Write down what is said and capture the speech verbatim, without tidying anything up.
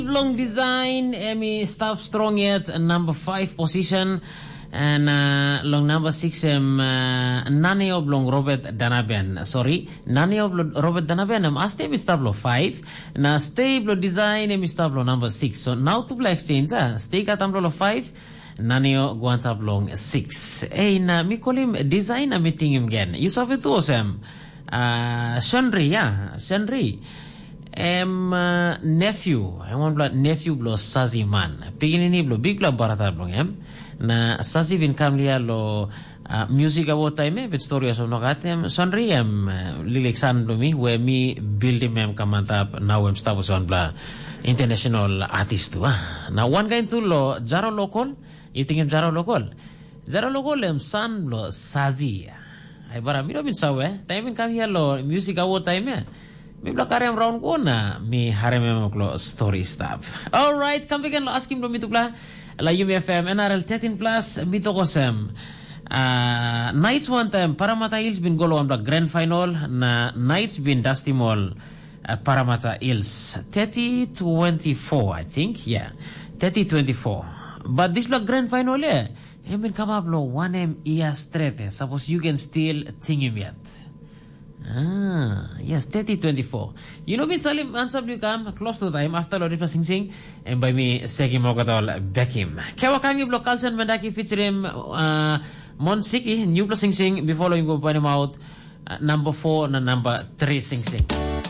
Long design, Emi staff strong yet number five position. And uh, long number six, um, uh, Nani oblong Robert Danaben. Sorry, Nani oblong Robert Danaben. Um, aste mi stablo five. Na stable design mi stablo number six. So now to play exchange. Ah, stay katamlo five. Nani o guantablong six. Eh na mi kolim design na meeting him again. Yusuf itu osem. Uh, Shenri, yeah, Shenri. Em uh, nephew, I want blood nephew blo Sazi man. Pigini ni blo big blo barata blo em. Na Sazi vin kamlia lo uh, music award time bit story so no gatem sonri em uh, lileksan blo mi we mi build em kamantap now em status on bla international artist tu ah. Na one guy tu lo jaro local, you think em jaro local? Jaro local em san blo Sazi. Ay bara mi no bin sawe, time kam here lo music award time. Mi belakang round ko na mi harem mo klo story stuff. All right, come again lo asking lo mi tukla. La U M F M N R L thirteen plus mito kosem. Uh, nights one time Paramata Hills bin golo am la grand final na nights bin Dusty Mall uh, Paramata Hills thirty twenty-four I think yeah thirty twenty-four. But this la grand final eh him bin come up lo one M iya straight. Suppose you can still think him yet. Ah, yes, thirty twenty-four. You know, Bin Salim answer you come close to time after Lord Sing Sing and by me Seki Mogatol Beckham. Kawakangi local and Mandaki featuring uh, Monsiki, new plus Sing Sing before you go point him out uh, number four and number three Sing Sing.